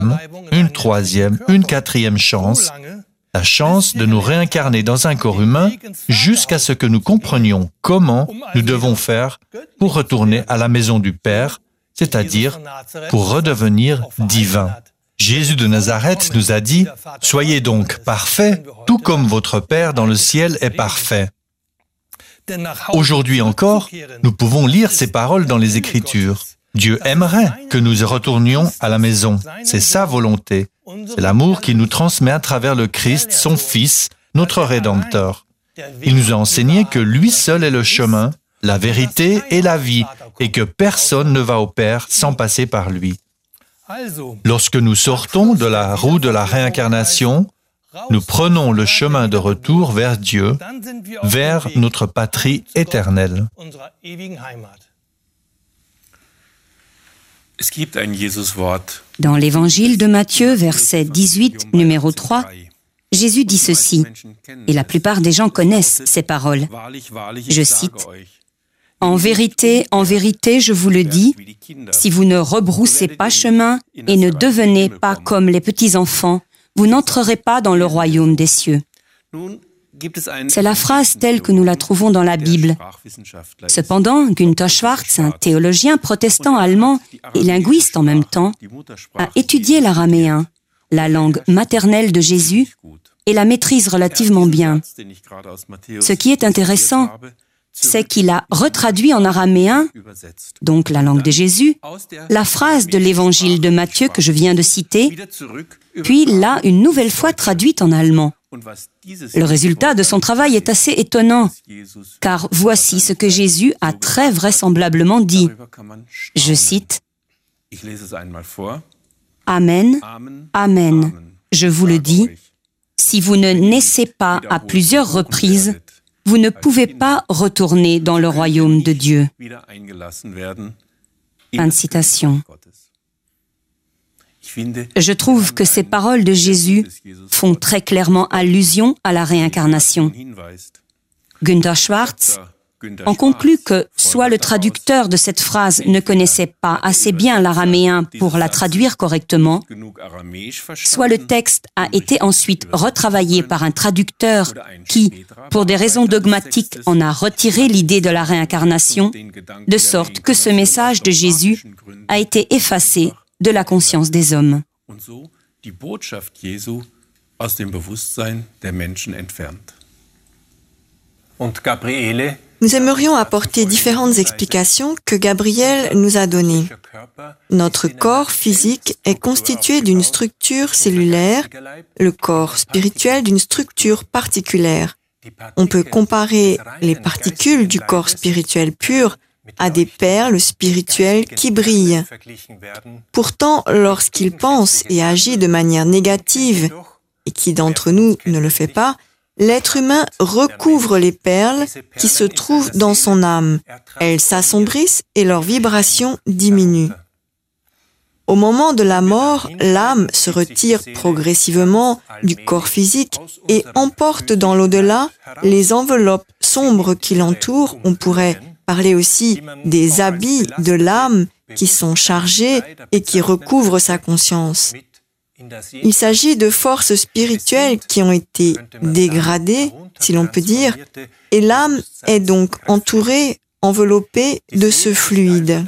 une troisième, une quatrième chance, la chance de nous réincarner dans un corps humain jusqu'à ce que nous comprenions comment nous devons faire pour retourner à la maison du Père, c'est-à-dire pour redevenir divins. Jésus de Nazareth nous a dit « Soyez donc parfaits, tout comme votre Père dans le ciel est parfait ». Aujourd'hui encore, nous pouvons lire ces paroles dans les Écritures. Dieu aimerait que nous retournions à la maison. C'est sa volonté. C'est l'amour qu'il nous transmet à travers le Christ, son Fils, notre Rédempteur. Il nous a enseigné que lui seul est le chemin, la vérité et la vie, et que personne ne va au Père sans passer par lui. Lorsque nous sortons de la roue de la réincarnation, nous prenons le chemin de retour vers Dieu, vers notre patrie éternelle. Dans l'évangile de Matthieu, verset 18, numéro 3, Jésus dit ceci, et la plupart des gens connaissent ces paroles. Je cite, « En vérité, je vous le dis, si vous ne rebroussez pas chemin et ne devenez pas comme les petits-enfants, vous n'entrerez pas dans le royaume des cieux. » C'est la phrase telle que nous la trouvons dans la Bible. Cependant, Günther Schwarz, un théologien protestant allemand et linguiste en même temps, a étudié l'araméen, la langue maternelle de Jésus, et la maîtrise relativement bien. Ce qui est intéressant, c'est qu'il a retraduit en araméen, donc la langue de Jésus, la phrase de l'évangile de Matthieu que je viens de citer, puis l'a une nouvelle fois traduite en allemand. Le résultat de son travail est assez étonnant, car voici ce que Jésus a très vraisemblablement dit. Je cite, « Amen, Amen, je vous le dis, si vous ne naissez pas à plusieurs reprises, vous ne pouvez pas retourner dans le royaume de Dieu. » Fin de citation. Je trouve que ces paroles de Jésus font très clairement allusion à la réincarnation. Günther Schwarz en conclut que soit le traducteur de cette phrase ne connaissait pas assez bien l'araméen pour la traduire correctement, soit le texte a été ensuite retravaillé par un traducteur qui, pour des raisons dogmatiques, en a retiré l'idée de la réincarnation, de sorte que ce message de Jésus a été effacé de la conscience des hommes. Nous aimerions apporter différentes explications que Gabriel nous a données. Notre corps physique est constitué d'une structure cellulaire, le corps spirituel d'une structure particulière. On peut comparer les particules du corps spirituel pur à des perles spirituelles qui brillent. Pourtant, lorsqu'il pense et agit de manière négative, et qui d'entre nous ne le fait pas, l'être humain recouvre les perles qui se trouvent dans son âme. Elles s'assombrissent et leur vibration diminue. Au moment de la mort, l'âme se retire progressivement du corps physique et emporte dans l'au-delà les enveloppes sombres qui l'entourent. On pourrait parler aussi des habits de l'âme qui sont chargés et qui recouvrent sa conscience. Il s'agit de forces spirituelles qui ont été dégradées, si l'on peut dire, et l'âme est donc entourée, enveloppée de ce fluide.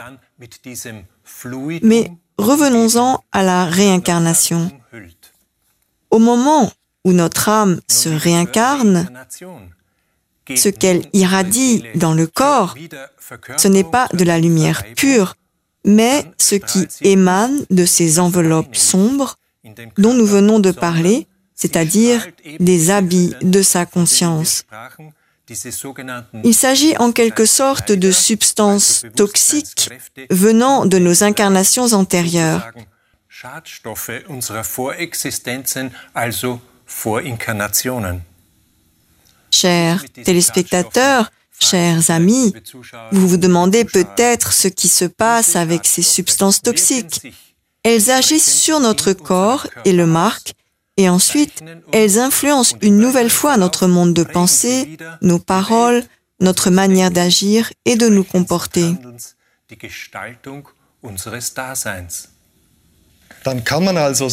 Mais revenons-en à la réincarnation. Au moment où notre âme se réincarne, ce qu'elle irradie dans le corps, ce n'est pas de la lumière pure, mais ce qui émane de ces enveloppes sombres dont nous venons de parler, c'est-à-dire des habits de sa conscience. Il s'agit en quelque sorte de substances toxiques venant de nos incarnations antérieures. Chers téléspectateurs, chers amis, vous vous demandez peut-être ce qui se passe avec ces substances toxiques. Elles agissent sur notre corps et le marquent, et ensuite, elles influencent une nouvelle fois notre monde de pensée, nos paroles, notre manière d'agir et de nous comporter. dann kann man also